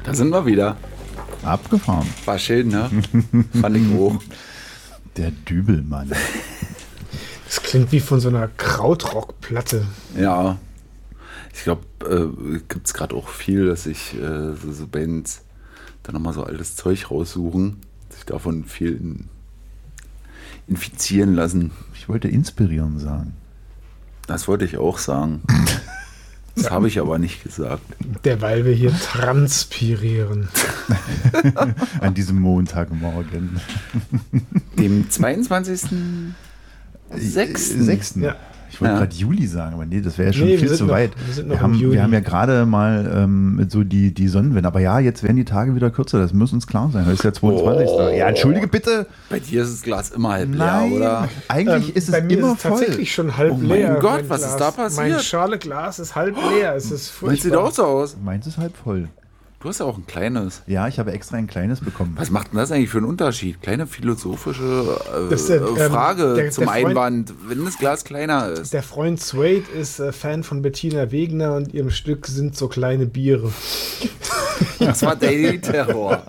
Da sind wir wieder. Abgefahren. War schön, ne? Fand ich hoch. Der Dübelmann. Das klingt wie von so einer Krautrockplatte. Ja. Ich glaube, gibt es gerade auch viel, dass sich so Bands dann nochmal so altes Zeug raussuchen, sich davon viel infizieren lassen. Ich wollte inspirieren sagen. Das wollte ich auch sagen. Das habe ich aber nicht gesagt. Derweil wir hier transpirieren. An diesem Montagmorgen. Dem 22.06. 6. Ja. Ich wollte gerade Juli sagen, aber nee, das wäre ja schon Nee, viel zu weit. Wir haben ja gerade mal so die Sonnenwende. Aber ja, jetzt werden die Tage wieder kürzer. Das muss uns klar sein. Das ist ja 22. Oh. Ja, entschuldige bitte. Bei dir ist das Glas immer halb Nein, leer, oder? eigentlich ist es bei mir immer ist es voll. tatsächlich schon halb Oh mein leer. Gott, mein was Glas. ist da passiert? Mein Schale-Glas ist halb leer. Es ist Das sieht furchtbar. auch so aus. Meins ist halb voll. Du hast ja auch ein kleines. Ja, ich habe extra ein kleines bekommen. Was macht denn das eigentlich für einen Unterschied? Kleine philosophische Das ist Frage der zum Freund- Einwand, wenn das Glas kleiner ist. Der Freund Suede ist Fan von Bettina Wegner und ihrem Stück sind so kleine Biere. Das war Daily Terror.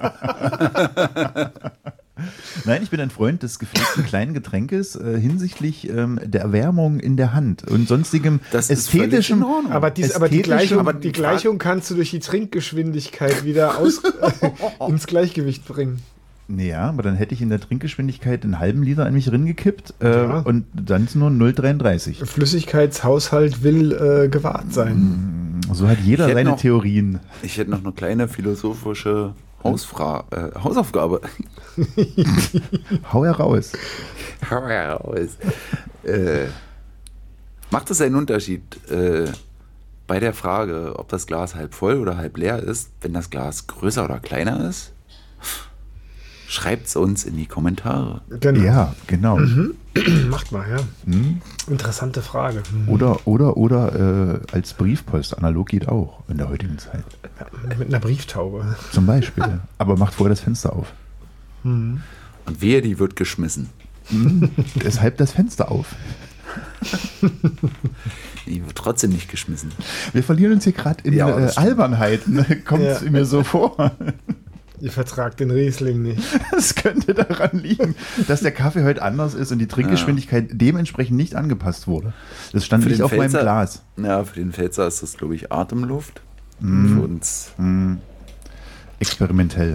Nein, ich bin ein Freund des gepflegten kleinen Getränkes hinsichtlich der Erwärmung in der Hand und sonstigem Das ist völlig ästhetischen. in Ordnung. Aber die Gleichung kannst du durch die Trinkgeschwindigkeit wieder ins Gleichgewicht bringen. Ja, aber dann hätte ich in der Trinkgeschwindigkeit einen halben Liter in mich reingekippt Ja. und dann ist nur 0,33. Flüssigkeitshaushalt will gewahrt sein. So hat jeder Ich hätte seine noch- Theorien. Ich hätte noch eine kleine philosophische Hausaufgabe. Hau heraus. Macht es einen Unterschied bei der Frage, ob das Glas halb voll oder halb leer ist, wenn das Glas größer oder kleiner ist? Schreibt es uns in die Kommentare. Genau. Ja, genau. Macht mal, ja. Interessante Frage. Oder als Briefpost. Analog geht auch in der heutigen Zeit. Mit einer Brieftaube. Zum Beispiel. Aber macht vorher das Fenster auf. Und wehe, die wird geschmissen. Deshalb das Fenster auf. Die wird trotzdem nicht geschmissen. Wir verlieren uns hier gerade in Ja, das stimmt. Albernheiten. Kommt es Ja. mir so vor. Ihr vertragt den Riesling nicht. Das könnte daran liegen, dass der Kaffee heute anders ist und die Trinkgeschwindigkeit dementsprechend nicht angepasst wurde. Das stand Für nicht den auf meinem Pfälzer- Glas. Ja, für den Pfälzer ist das, glaube ich, Atemluft. Für uns. Experimentell.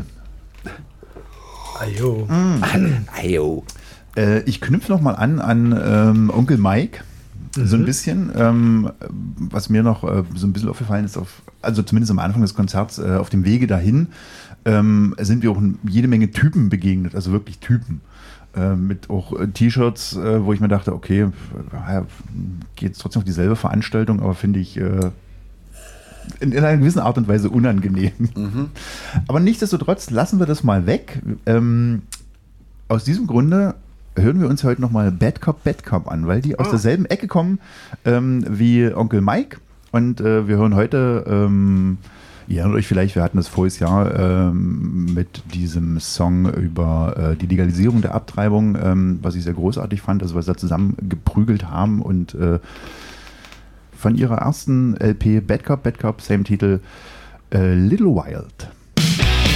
Ajo. Ayo. Ich knüpfe nochmal an Onkel Mike. So ein bisschen, was mir noch so ein bisschen aufgefallen ist, also zumindest am Anfang des Konzerts, auf dem Wege dahin, sind wir auch jede Menge Typen begegnet, also wirklich Typen. Mit auch T-Shirts, wo ich mir dachte, okay, geht es trotzdem auf dieselbe Veranstaltung, aber finde ich in einer gewissen Art und Weise unangenehm. Aber nichtsdestotrotz lassen wir das mal weg. Aus diesem Grunde hören wir uns heute nochmal Bad Cop an, weil die aus derselben Ecke kommen wie Onkel Mike. Und wir hören heute, ihr erinnert euch vielleicht, wir hatten das voriges Jahr mit diesem Song über die Legalisierung der Abtreibung, was ich sehr großartig fand, also was sie da zusammen geprügelt haben und von ihrer ersten LP Bad Cop, same Titel, Little Wild.